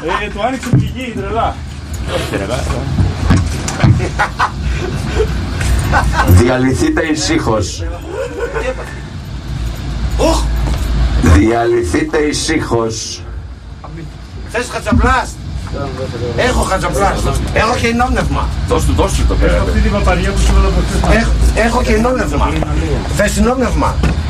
Του άνοιξε πηγή, τρελά. Διαλυθείτε ησύχως. Διαλυθείτε ησύχως. Θες χατσαπλάς? Έχω χατσαπλάς. Έχω και ενόπνευμα. Δώσ' του το πέρα. Αυτή την παπαριά που σου λέω από χθες. Έχω και ενόπνευμα. Θες ενόπνευμα?